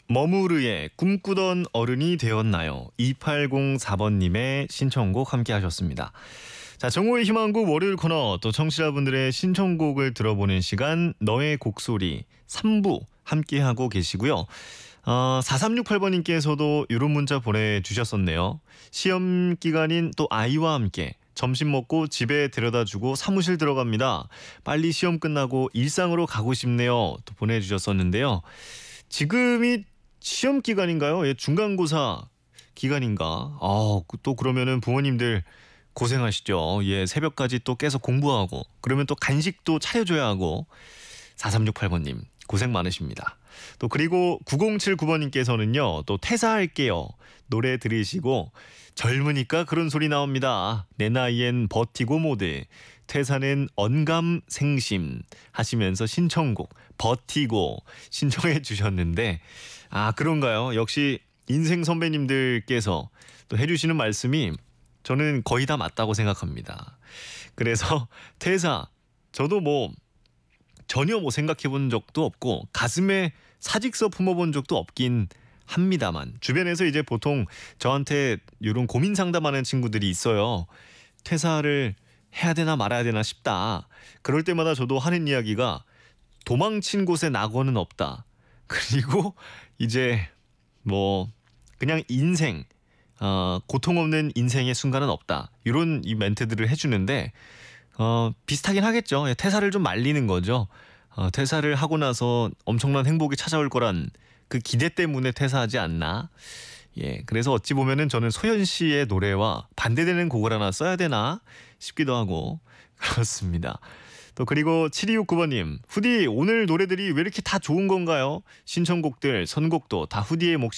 머무르의 꿈꾸던 어른이 되었나요? 2804번님의 신청곡 함께 하셨습니다. 자, 정호의 희망곡 월요일 코너, 또 청취자분들의 신청곡을 들어보는 시간, 너의 곡소리 3부 함께하고 계시고요. 4368번님께서도 이런 문자 보내주셨었네요. 시험 기간인 또 아이와 함께 점심 먹고 집에 데려다주고 사무실 들어갑니다. 빨리 시험 끝나고 일상으로 가고 싶네요. 또 보내주셨었는데요. 지금이 시험 기간인가요? 예, 중간고사 기간인가? 또 그러면은 부모님들 고생하시죠. 예, 새벽까지 또 깨서 공부하고, 그러면 또 간식도 차려줘야 하고. 4368번님 고생 많으십니다. 또 그리고 9079번님께서는요. 또 퇴사할게요. 노래 들으시고 젊으니까 그런 소리 나옵니다. 내 나이엔 버티고 모드. 퇴사는 언감생심 하시면서 신청곡 버티고 신청해 주셨는데, 그런가요? 역시 인생 선배님들께서 또 해주시는 말씀이 저는 거의 다 맞다고 생각합니다. 그래서 퇴사, 저도 전혀 생각해 본 적도 없고 가슴에 사직서 품어본 적도 없긴 합니다만, 주변에서 이제 보통 저한테 이런 고민 상담하는 친구들이 있어요. 퇴사를 해야 되나 말아야 되나 싶다. 그럴 때마다 저도 하는 이야기가 도망친 곳에 낙원은 없다. 그리고 이제 그냥 인생, 고통 없는 인생의 순간은 없다. 이런 이 멘트들을 해주는데 비슷하긴 하겠죠. 퇴사를 좀 말리는 거죠. 퇴사를 하고 나서 엄청난 행복이 찾아올 거란 그 기대 때문에 퇴사하지 않나. 예, 그래서 어찌 보면은 저는 소연 씨의 노래와 반대되는 곡을 하나 써야 되나 싶기도 하고 그렇습니다. 또 그리고 7269번님, 후디 오늘 노래들이 왜 이렇게 다 좋은 건가요? 신청곡들, 선곡도 다 후디의 몫이